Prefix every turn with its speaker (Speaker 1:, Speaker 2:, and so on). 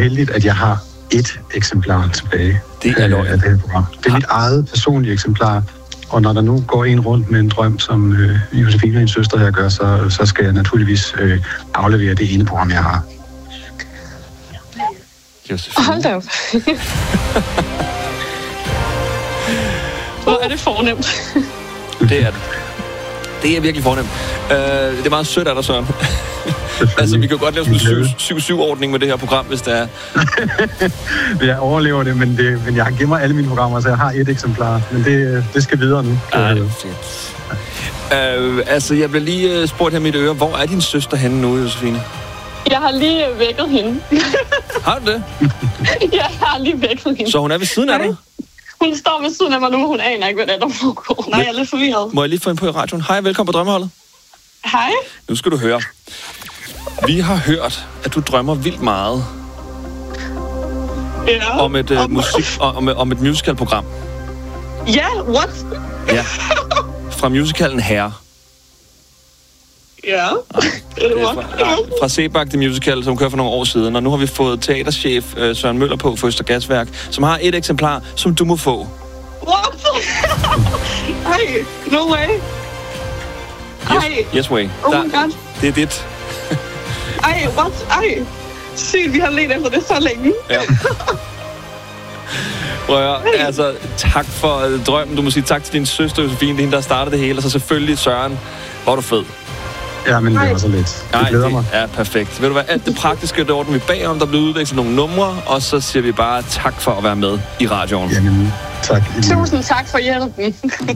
Speaker 1: heldigt, at jeg har et eksemplar tilbage
Speaker 2: det er løgn.
Speaker 1: af det her program. Det er mit eget personlige eksemplar, og når der nu går en rundt med en drøm, som Josefine og hendes søster her gør, så skal jeg naturligvis aflevere det ene program, jeg har.
Speaker 2: Josefine.
Speaker 3: Hold da op. Hvor er det fornemt.
Speaker 2: Det er det. Det er virkelig fornemt. Det er meget sødt af dig, Søren. Altså, vi kan jo godt lave sådan en 7-7-ordning med det her program, hvis det er.
Speaker 1: Jeg overlever det, men jeg gemmer alle mine programmer, så jeg har et eksemplar. Men det skal videre nu.
Speaker 2: Ja, det er fedt. Altså, jeg bliver lige spurgt her i mit øre. Hvor er din søster henne nu, Josefine?
Speaker 3: Jeg har lige vækket hende.
Speaker 2: Har du det?
Speaker 3: Jeg har lige vækket hende.
Speaker 2: Så hun er ved siden af dig?
Speaker 3: Hun står ved siden af mig nu, hun aner ikke, hvad det er, der foregår. Nej, jeg er lidt forvirret.
Speaker 2: Må jeg lige få ind på i radioen? Hej, velkommen på Drømmeholdet.
Speaker 3: Hej.
Speaker 2: Nu skal du høre. Vi har hørt, at du drømmer vildt meget.
Speaker 3: Ja.
Speaker 2: Om et musicalprogram.
Speaker 3: Ja, what?
Speaker 2: Ja. Fra musicalen Herre.
Speaker 3: Ja.
Speaker 2: Fra Sebak The Musical, som kører for nogle år siden. Og nu har vi fået teaterchef Søren Møller på for Østergasværk, som har et eksemplar, som du må få.
Speaker 3: What? Ej, no way.
Speaker 2: Yes way.
Speaker 3: Oh my god.
Speaker 2: Det er dit.
Speaker 3: Ej, what? Ej. Sygt, vi har let efter det så længe.
Speaker 2: Ja. Prøv at høre, altså, tak for drømmen. Du må sige tak til din søster, Josefine, det er hende, der startede det hele. Og så selvfølgelig Søren. Hvor er du fed.
Speaker 1: Ja, men det var så lidt. Det glæder mig.
Speaker 2: Ja, perfekt. Ved du hvad, alt det praktiske, det ordner vi bagom. Der bliver udvekslet nogle numre, og så siger vi bare tak for at være med i radioen.
Speaker 1: Jamen, tak.
Speaker 3: Tusind tak for hjælpen.